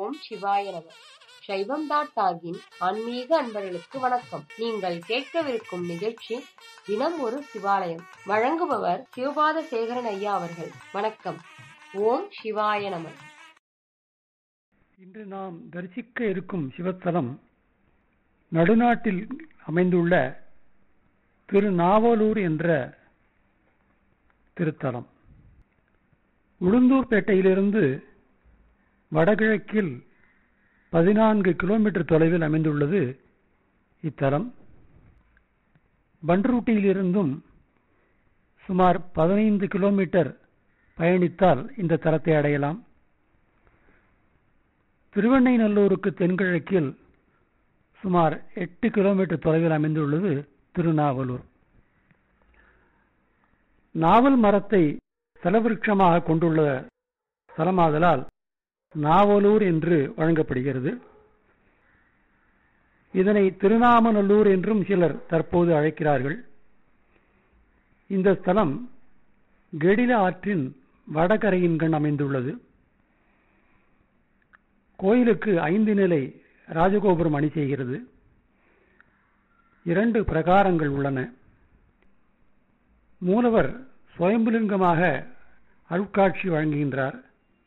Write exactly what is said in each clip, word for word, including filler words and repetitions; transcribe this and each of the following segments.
ஓம் சிவாய நம. சைவம் டாட் டாகின் ஆன்மீக அன்பர்களுக்கு வணக்கம். நீங்கள் கேட்கவிருக்கும் நிகழ்ச்சி தினம் ஒரு சிவாலயம். வழங்குபவர் சிவபாத சேகரன் ஐயா அவர்கள். வணக்கம். ஓம் சிவாய நம. இன்று நாம் தரிசிக்க இருக்கும் சிவத்தலம் நடுநாட்டில் அமைந்துள்ள திருநாவலூர் என்ற திருத்தலம். உளுந்தூர்பேட்டையிலிருந்து வடகிழக்கில் பதினான்கு கிலோமீட்டர் தொலைவில் அமைந்துள்ளது இத்தலம். பன்ருட்டியிலிருந்தும் சுமார் பதினைந்து கிலோமீட்டர் பயணித்தால் இந்த தலத்தை அடையலாம். திருவெண்ணைநல்லூருக்கு தென்கிழக்கில் சுமார் எட்டு கிலோமீட்டர் தொலைவில் அமைந்துள்ளது திருநாவலூர். நாவல் மரத்தை தலவிருட்சமாக கொண்டுள்ள தலமாதலால் நாவலூர் என்று வழங்கப்படுகிறது. இதனை திருநாமநல்லூர் என்றும் சிலர் தற்போது அழைக்கிறார்கள். இந்த ஸ்தலம் கெடில ஆற்றின் வடகரையின் கண் அமைந்துள்ளது. கோயிலுக்கு ஐந்து நிலை ராஜகோபுரம் அணி செய்கிறது. இரண்டு பிரகாரங்கள் உள்ளன. மூலவர் சுயம்புலிங்கமாக அருட்காட்சி வழங்குகின்றார்.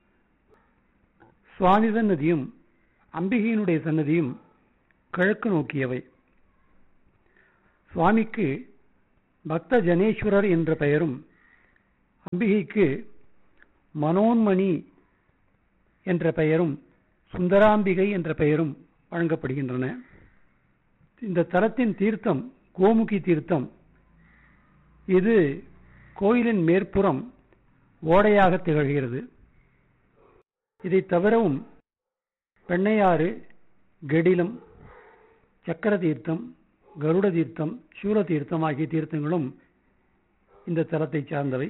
சுவாமி சன்னதியும் அம்பிகையினுடைய சன்னதியும் கிழக்கு நோக்கியவை. சுவாமிக்கு பக்த ஜனேஸ்வரர் என்ற பெயரும் அம்பிகைக்கு மனோன்மணி என்ற பெயரும் சுந்தராம்பிகை என்ற பெயரும் வழங்கப்படுகின்றன. இந்த தலத்தின் தீர்த்தம் கோமுகி தீர்த்தம். இது கோயிலின் மேற்புறம் ஓடையாக திகழ்கிறது. இதை தவிரவும் பெண்ணையாறு, கெடிலம், சக்கர தீர்த்தம், கருட தீர்த்தம், சூர தீர்த்தம் ஆகிய தீர்த்தங்களும் இந்த தலத்தை சார்ந்தவை.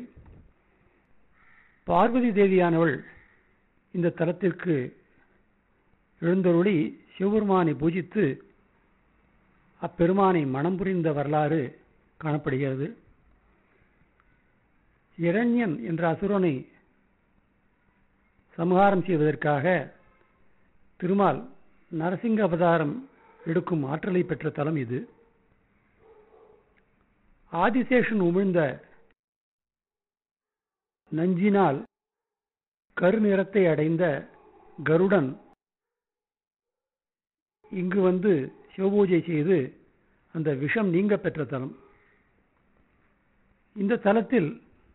பார்வதி தேவியானவள் இந்த தலத்திற்கு எழுந்தருளி சிவபெருமானை பூஜித்து அப்பெருமானை மணம் புரிந்த வரலாறு காணப்படுகிறது. இரண்யன் என்ற அசுரனை சம்ஹாரம் செய்வதற்காக திருமால் நரசிங்க அவதாரம் எடுக்கும் ஆற்றலை பெற்ற தலம் இது. ஆதிசேஷன் உமிழ்ந்த நஞ்சினால் கருநிறத்தை அடைந்த கருடன் இங்கு வந்து சிவபூஜை செய்து அந்த விஷம் நீங்க பெற்ற தலம். இந்த தலத்தில்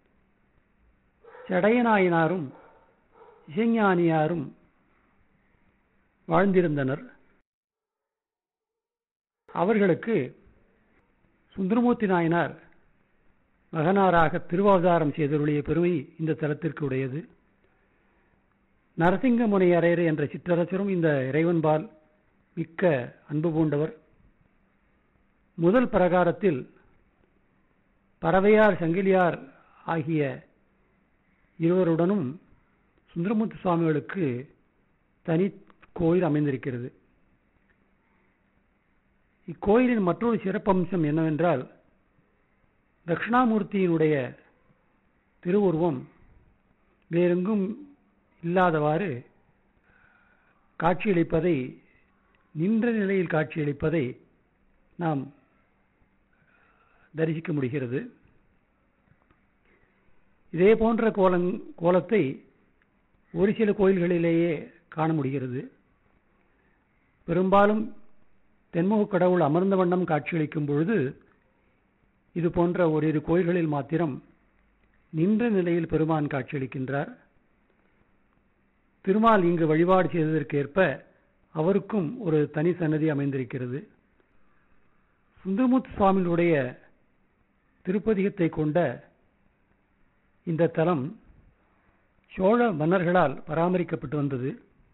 சடையநாயனாரும் இசைஞானியாரும் வாழ்ந்திருந்தனர். அவர்களுக்கு சுந்தரமூர்த்தி நாயனார் மகனாராக திருவாவதாரம் செய்தருளிய பெருமை இந்த தலத்திற்கு உடையது. நரசிங்க முனையரையர் என்ற சிற்றரசரும் இந்த இறைவன்பால் மிக்க அன்பு பூண்டவர். முதல் பிரகாரத்தில் பறவையார் சங்கிலியார் ஆகிய இருவருடனும் சுந்தரமூர்த்தி சுவாமிகளுக்கு தனி கோயில் அமைந்திருக்கிறது. இக்கோயிலின் மற்றொரு சிறப்பம்சம் என்னவென்றால், தட்சிணாமூர்த்தியினுடைய திருவுருவம் வேறெங்கும் இல்லாதவாறு காட்சியளிப்பதை, நின்ற நிலையில் காட்சியளிப்பதை நாம் தரிசிக்க முடிகிறது. இதே போன்ற கோலங் கோலத்தை ஒரு சில கோயில்களிலேயே காண முடிகிறது. பெரும்பாலும் தென்முக கடவுள் அமர்ந்த வண்ணம் காட்சியளிக்கும் பொழுது இது போன்ற ஓரிரு கோயில்களில் மாத்திரம் நின்ற நிலையில் பெருமான் காட்சியளிக்கின்றார். திருமால் இங்கு வழிபாடு செய்ததற்கேற்ப அவருக்கும் ஒரு தனி சன்னதி அமைந்திருக்கிறது. சுந்தரமூர்த்தி சுவாமிகளுடைய திருப்பதிகத்தை கொண்ட இந்த தலம் சோழ மன்னர்களால் பராமரிக்கப்பட்டு வந்தது.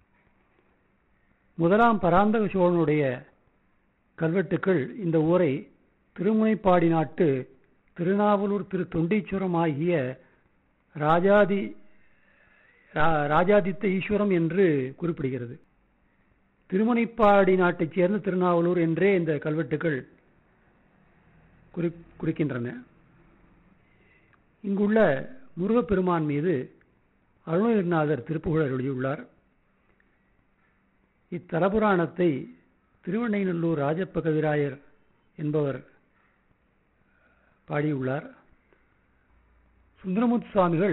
முதலாம் பராந்தக சோழனுடைய கல்வெட்டுக்கள் இந்த ஊரை திருமுனைப்பாடி நாட்டு திருநாவலூர் திரு தொண்டீச்சுரம் ஆகிய ராஜாதி ராஜாதித்த ஈஸ்வரம் என்று குறிப்பிடுகிறது. திருமுனைப்பாடி நாட்டைச் சேர்ந்த திருநாவலூர் என்றே இந்த கல்வெட்டுக்கள் குறிக்கின்றன. இங்குள்ள முருகப்பெருமான் மீது அருணகிரிநாதர் திருப்புகழ் எழுதியுள்ளார். இத்தலபுராணத்தை திருவெண்ணைநல்லூர் ராஜப்ப கவிராயர் என்பவர் பாடியுள்ளார். சுந்தரமுத்து சுவாமிகள்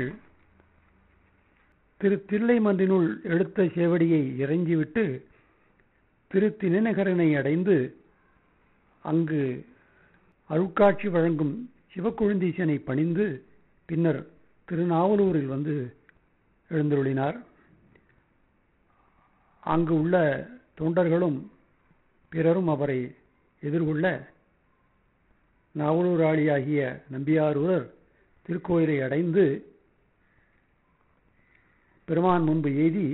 திரு தில்லைமன்றினுள் எடுத்த சேவடியை இறங்கிவிட்டு திரு திணைநகரனை அடைந்து அங்கு அருட்காட்சி வழங்கும் சிவக்கொழுந்தீசனை பணிந்து பின்னர் திருநாவலூரில் வந்து எழுந்தருளினார். அங்கு உள்ள தொண்டர்களும் பிறரும் அவரை எதிர்கொள்ள நாவலூராளியாகிய நம்பியாரூரர் திருக்கோயிலை அடைந்து பெருமான் முன்பு எய்தி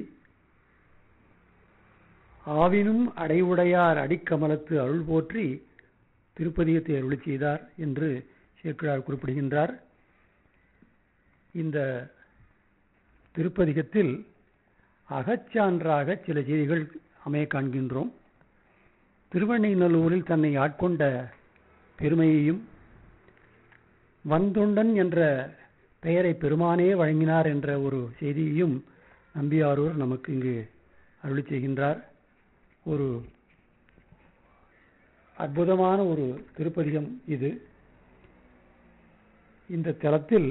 ஆவினும் அடைவுடையார் அடிக்கமலத்து அருள் போற்றி திருப்பதிகத்தை அருளி செய்தார் என்று சேக்கிழார் குறிப்பிடுகின்றார். இந்த திருப்பதிகத்தில் அகச்சான்றாக சில செய்திகள் அமைய காண்கின்றோம். திருவெண்ணைநல்லூரில் தன்னை ஆட்கொண்ட பெருமையையும் வந்தொண்டன் என்ற பெயரை பெருமானே வழங்கினார் என்ற ஒரு செய்தியையும் நம்பியாரூர் நமக்கு இங்கு அருளி செய்கின்றார். ஒரு அற்புதமான ஒரு திருப்பதிகம் இது. இந்த தலத்தில்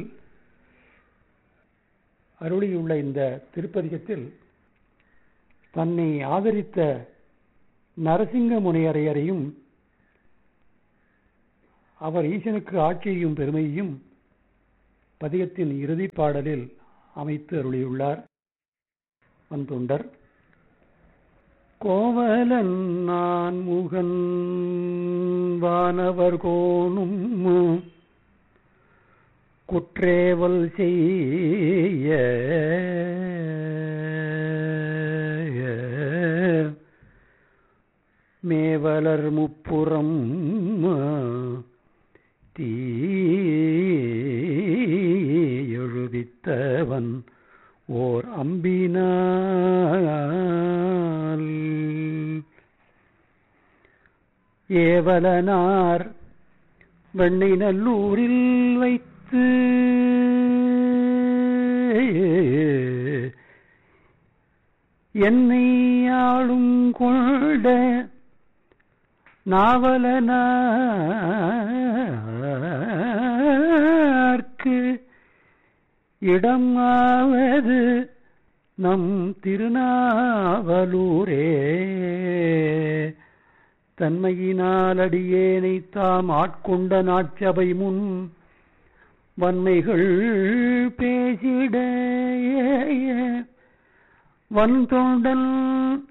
அருளியுள்ள இந்த திருப்பதிகத்தில் தன்னை ஆதரித்த நரசிங்க முனையரையரையும் அவர் ஈசனுக்கு ஆட்சியையும் பெருமையையும் பதிகத்தின் இறுதி பாடலில் அமைத்து அருளியுள்ளார். வந்தொண்டர் கோவலன் நான் முகன் வானவர் கோணும் குற்றேவல் செய்ய மேவலர் முப்புறம் தீ எழுவித்தவன் ஓர் அம்பினால் ஏவலனார் வெண்ணைநல்லூரில் வைத்து என்னை ஆளும் கொண்ட நாவலனார்க்கு இடமாவது நம் திருநாவலூரே தன்மையினால் அடியேனை தாம் ஆட்கொண்ட நாட்சபை முன் வன்மைகள் பேசிட வன்தொண்டன்